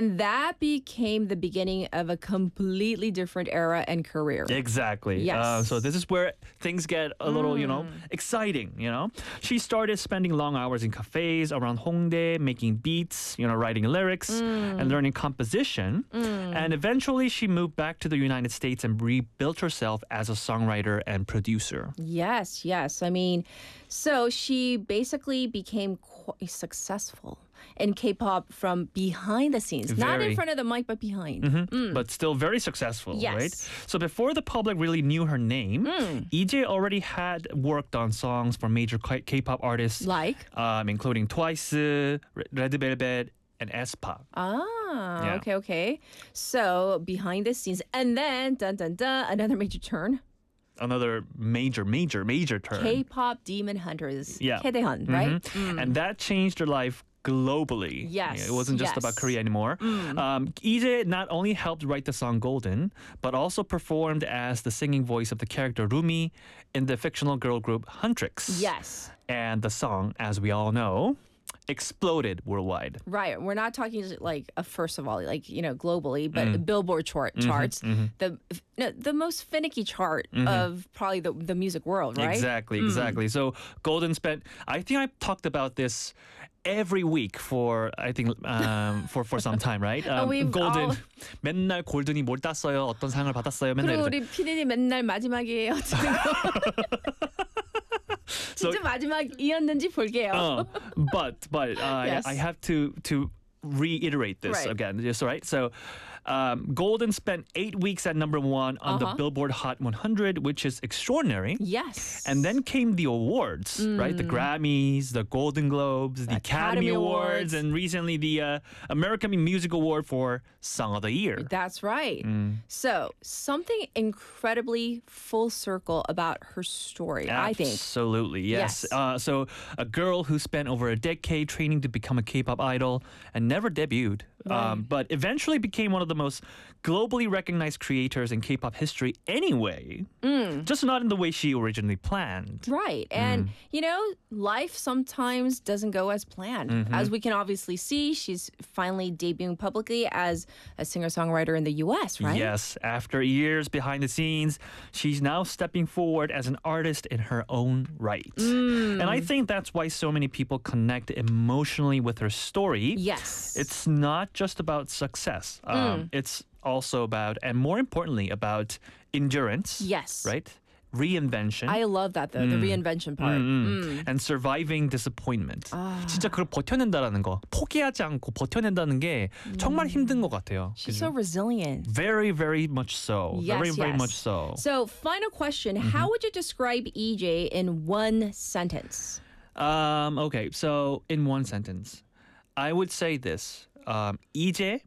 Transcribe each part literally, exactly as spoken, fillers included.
And that became the beginning of a completely different era and career. Exactly. Yes. Uh, so this is where things get a little, you know, exciting, you know. She started spending long hours in cafes around Hongdae, making beats, you know, writing lyrics and learning composition. And eventually she moved back to the United States and rebuilt herself as a songwriter and producer. Yes, yes. I mean, so she basically became quite successful in K-pop from behind the scenes. Not in Very. front of the mic, but behind. Mm-hmm. But still very successful, Yes. right? So before the public really knew her name, E J already had worked on songs for major K- K-pop artists, Like? um, including Twice, Re- Red Velvet, and aespa. Ah, Yeah. okay, okay. So behind the scenes. And then, dun dun dun, another major turn. Another major, major, major turn. K-pop Demon Hunters. Yeah. Taedaehan, right? Mhm. And that changed her life globally. Yes, It wasn't just yes. about Korea anymore. Um, E J not only helped write the song Golden, but also performed as the singing voice of the character Rumi in the fictional girl group Huntrix. Yes. And the song, as we all know, exploded worldwide. Right. We're not talking just like uh, first of all, like you know, globally, but Mm. Billboard chart Mm-hmm, charts, the no, the most finicky chart of probably the the music world, right? Exactly, exactly. So Golden spent, I think I talked about this every week for I think um, for for some time, right? Um, we've Golden all- 맨날 골든이 뭘 땄어요? 어떤 상을 받았어요? 맨날 그리고 이러죠. 우리 피디님 맨날 마지막이에요. So- 진짜 마지막이었는지 볼게요. Uh, but but uh, Yes. I have to to reiterate this Right. again. Just right. So um, Golden spent eight weeks at number one on the Uh-huh. Billboard Hot one hundred, which is extraordinary. Yes. And then came the awards, right? The Grammys, the Golden Globes, the Academy, Academy Awards, Awards. and recently the uh, American Music Award for Song of the Year. That's right. Mm. So something incredibly full circle about her story, I think. Absolutely, yes. Yes. Uh, so a girl who spent over a decade training to become a K-pop idol and never debuted, um, but eventually became one of the most globally recognized creators in K-pop history anyway. Just not in the way she originally planned. Right. And, you know, life sometimes doesn't go as planned. As we can obviously see, she's finally debuting publicly as a singer-songwriter in the U S, right? Yes, after years behind the scenes, she's now stepping forward as an artist in her own right. And I think that's why so many people connect emotionally with her story. Yes. It's not just about success. Um, It's also about, and more importantly, about endurance. Yes. Right? Reinvention. I love that, though, the reinvention part. 음, and surviving disappointment. 진짜 그걸 버텨낸다라는 거, 포기하지 않고 버텨낸다는 게 정말 힘든 것 같아요. She's 그죠? so resilient. Very, very much so. Yes, very, very yes. much so. So, final question. How would you describe E J in one sentence? Um, okay, so in one sentence, I would say this. Um, E J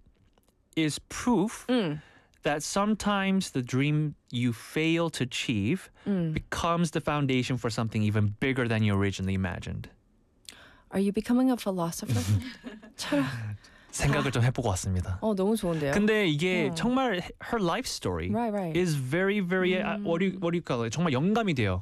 is proof that sometimes the dream you fail to achieve becomes the foundation for something even bigger than you originally imagined. Are you becoming a philosopher? 철학. 생각을 좀 해보고 왔습니다. 어, 너무 좋은데요. 근데 이게 어. 정말 her life story Right, right. is very, very uh, what do you what do you call it? 정말 영감이 돼요.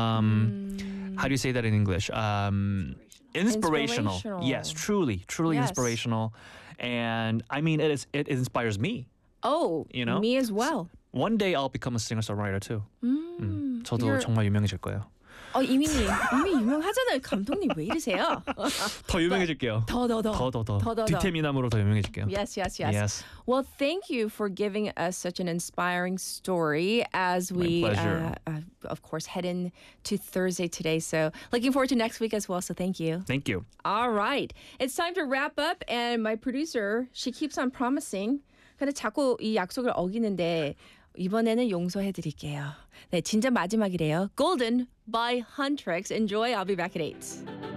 Um, How do you say that in English? Um, inspirational. Inspirational. Yes, truly, truly Yes. inspirational. And I mean, it is it inspires me. Oh, You know? me as well. One day I'll become a singer-songwriter too. 음, 저도 you're- 정말 유명해질 거예요. 어, 이미 이미 유명하잖아요. 감독님 왜 이러세요? 더 유명해질게요. 더, 더, 더. 더, 더, 더. 더, 더, 더. 뒤태미남으로 더 유명해질게요. Yes, yes, yes, Yes. Well, thank you for giving us such an inspiring story as we, pleasure. uh, uh, of course, head into Thursday today. So, looking forward to next week as well. So, thank you. Thank you. All right. It's time to wrap up. And my producer, she keeps on promising. 근데 자꾸 이 약속을 어기는데 이번에는 용서해 드릴게요. 네, 진짜 마지막이래요. Golden by Huntrix. Enjoy. I'll be back at eight.